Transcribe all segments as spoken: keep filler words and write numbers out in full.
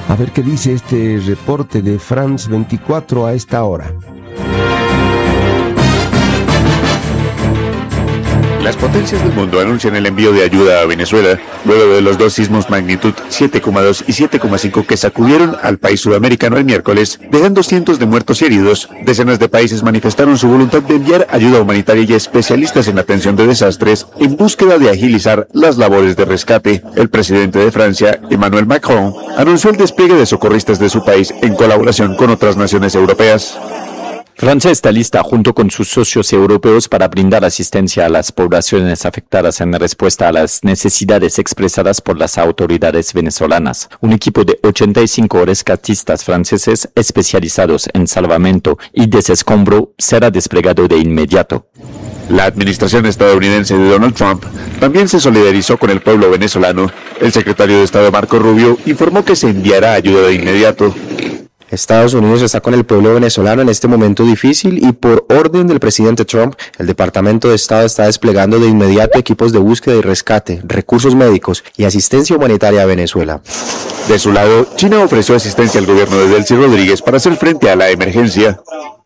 A ver qué dice este reporte de France veinticuatro a esta hora. Las potencias del mundo anuncian el envío de ayuda a Venezuela, luego de los dos sismos magnitud siete coma dos y siete coma cinco que sacudieron al país sudamericano el miércoles, dejando cientos de muertos y heridos. Decenas de países manifestaron su voluntad de enviar ayuda humanitaria y especialistas en atención de desastres en búsqueda de agilizar las labores de rescate. El presidente de Francia, Emmanuel Macron, anunció el despliegue de socorristas de su país en colaboración con otras naciones europeas. Francia está lista junto con sus socios europeos para brindar asistencia a las poblaciones afectadas en respuesta a las necesidades expresadas por las autoridades venezolanas. Un equipo de ochenta y cinco rescatistas franceses especializados en salvamento y desescombro será desplegado de inmediato. La administración estadounidense de Donald Trump también se solidarizó con el pueblo venezolano. El secretario de Estado Marco Rubio informó que se enviará ayuda de inmediato. Estados Unidos está con el pueblo venezolano en este momento difícil y por orden del presidente Trump, el Departamento de Estado está desplegando de inmediato equipos de búsqueda y rescate, recursos médicos y asistencia humanitaria a Venezuela. De su lado, China ofreció asistencia al gobierno de Delcy Rodríguez para hacer frente a la emergencia.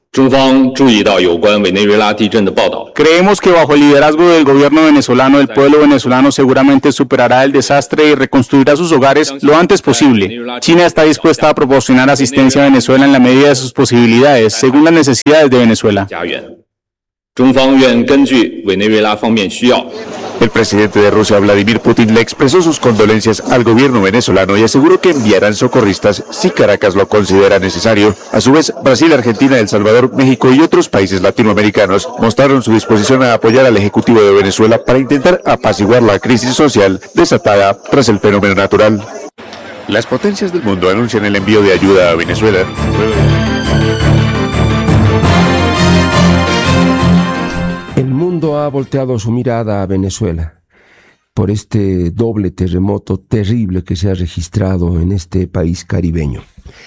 Creemos que bajo el liderazgo del gobierno venezolano, el pueblo venezolano seguramente superará el desastre y reconstruirá sus hogares lo antes posible. China está dispuesta a proporcionar asistencia a Venezuela en la medida de sus posibilidades, según las necesidades de Venezuela. El presidente de Rusia, Vladimir Putin, le expresó sus condolencias al gobierno venezolano y aseguró que enviarán socorristas si Caracas lo considera necesario. A su vez, Brasil, Argentina, El Salvador, México y otros países latinoamericanos mostraron su disposición a apoyar al Ejecutivo de Venezuela para intentar apaciguar la crisis social desatada tras el fenómeno natural. Las potencias del mundo anuncian el envío de ayuda a Venezuela. El mundo ha volteado su mirada a Venezuela por este doble terremoto terrible que se ha registrado en este país caribeño.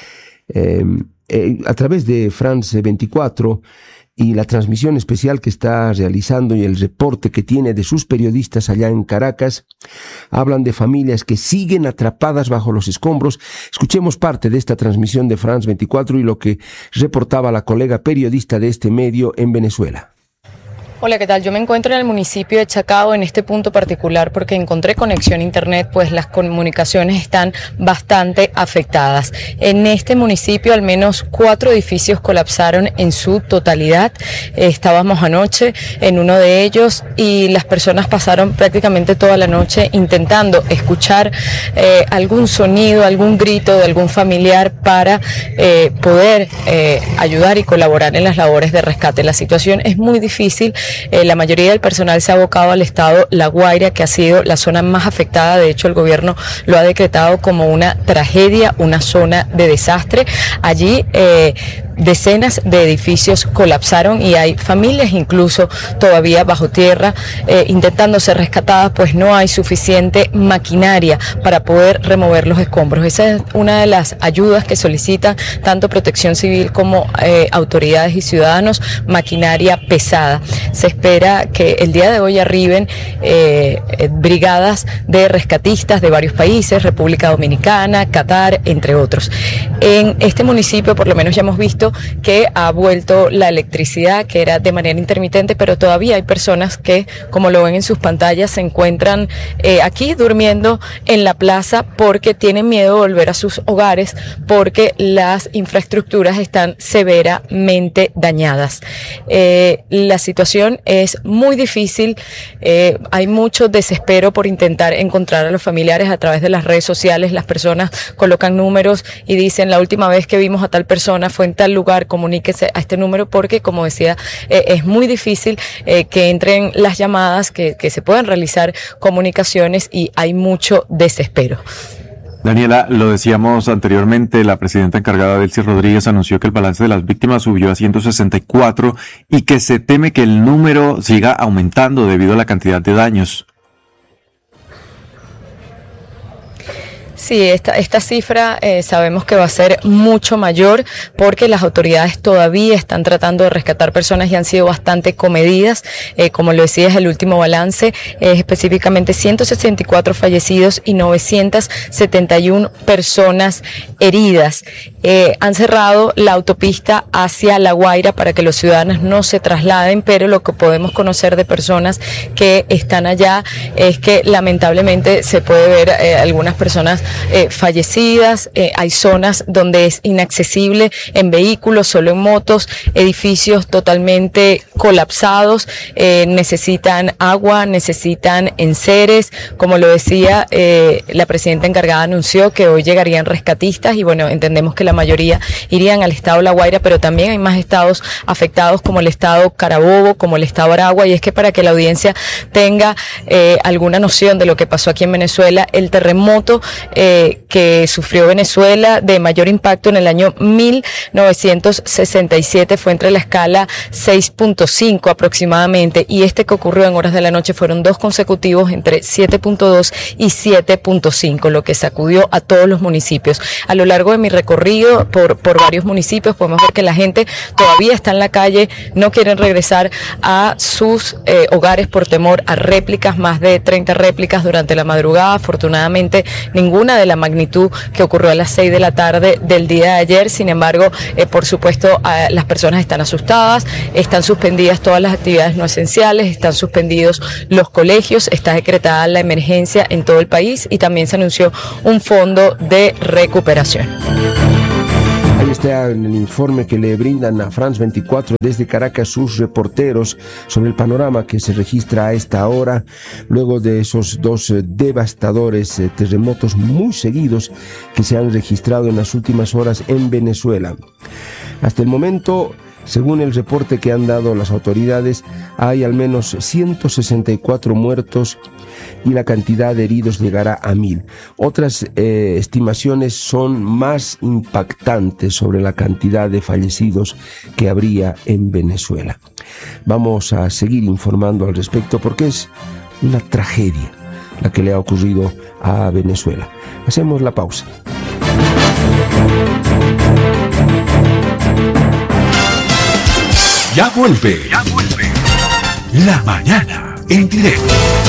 Eh, eh, a través de France veinticuatro y la transmisión especial que está realizando y el reporte que tiene de sus periodistas allá en Caracas, hablan de familias que siguen atrapadas bajo los escombros. Escuchemos parte de esta transmisión de France veinticuatro y lo que reportaba la colega periodista de este medio en Venezuela. Hola, ¿qué tal? Yo me encuentro en el municipio de Chacao en este punto particular porque encontré conexión a internet, pues las comunicaciones están bastante afectadas. En este municipio al menos cuatro edificios colapsaron en su totalidad. Estábamos anoche en uno de ellos y las personas pasaron prácticamente toda la noche intentando escuchar eh, algún sonido, algún grito de algún familiar para eh, poder eh, ayudar y colaborar en las labores de rescate. La situación es muy difícil. Eh, la mayoría del personal se ha abocado al estado La Guaira, que ha sido la zona más afectada. De hecho, el gobierno lo ha decretado como una tragedia, una zona de desastre. Allí eh, decenas de edificios colapsaron y hay familias incluso todavía bajo tierra eh, intentando ser rescatadas, pues no hay suficiente maquinaria para poder remover los escombros. Esa es una de las ayudas que solicitan tanto Protección Civil como eh, autoridades y ciudadanos, maquinaria pesada. Se espera que el día de hoy arriben eh, brigadas de rescatistas de varios países, República Dominicana, Qatar, entre otros. En este municipio por lo menos ya hemos visto que ha vuelto la electricidad, que era de manera intermitente, pero todavía hay personas que, como lo ven en sus pantallas, se encuentran eh, aquí durmiendo en la plaza porque tienen miedo de volver a sus hogares porque las infraestructuras están severamente dañadas. Eh, la situación es muy difícil, eh, hay mucho desespero por intentar encontrar a los familiares a través de las redes sociales. Las personas colocan números y dicen: la última vez que vimos a tal persona fue en tal lugar, comuníquese a este número, porque, como decía, eh, es muy difícil eh, que entren las llamadas, que, que se puedan realizar comunicaciones y hay mucho desespero. Daniela, lo decíamos anteriormente, la presidenta encargada Delcy Rodríguez anunció que el balance de las víctimas subió a ciento sesenta y cuatro y que se teme que el número siga aumentando debido a la cantidad de daños. Sí, esta, esta cifra eh, sabemos que va a ser mucho mayor porque las autoridades todavía están tratando de rescatar personas y han sido bastante comedidas. Eh, como lo decías, el último balance es específicamente ciento sesenta y cuatro fallecidos y novecientas setenta y una personas heridas. Eh, han cerrado la autopista hacia La Guaira para que los ciudadanos no se trasladen, pero lo que podemos conocer de personas que están allá es que lamentablemente se puede ver eh, algunas personas Eh, fallecidas, eh, hay zonas donde es inaccesible en vehículos, solo en motos, edificios totalmente colapsados, eh, necesitan agua, necesitan enseres, como lo decía, eh, la presidenta encargada anunció que hoy llegarían rescatistas y bueno, entendemos que la mayoría irían al estado La Guaira, pero también hay más estados afectados como el estado Carabobo, como el estado Aragua, y es que para que la audiencia tenga eh, alguna noción de lo que pasó aquí en Venezuela, el terremoto Eh, que sufrió Venezuela de mayor impacto en el año mil novecientos sesenta y siete fue entre la escala seis punto cinco aproximadamente, y este que ocurrió en horas de la noche fueron dos consecutivos entre siete punto dos y siete punto cinco, lo que sacudió a todos los municipios. A lo largo de mi recorrido por, por varios municipios podemos ver que la gente todavía está en la calle, no quieren regresar a sus eh, hogares por temor a réplicas, más de treinta réplicas durante la madrugada. Afortunadamente ninguna de la magnitud que ocurrió a las seis de la tarde del día de ayer. Sin embargo, eh, por supuesto, eh, las personas están asustadas, están suspendidas todas las actividades no esenciales, están suspendidos los colegios, está decretada la emergencia en todo el país y también se anunció un fondo de recuperación. Ahí está el informe que le brindan a France veinticuatro desde Caracas sus reporteros sobre el panorama que se registra a esta hora, luego de esos dos devastadores terremotos muy seguidos que se han registrado en las últimas horas en Venezuela. Hasta el momento, según el reporte que han dado las autoridades, hay al menos ciento sesenta y cuatro muertos y la cantidad de heridos llegará a mil. Otras eh, estimaciones son más impactantes sobre la cantidad de fallecidos que habría en Venezuela. Vamos a seguir informando al respecto porque es una tragedia la que le ha ocurrido a Venezuela. Hacemos la pausa. Ya vuelve, ya vuelve. La mañana en directo.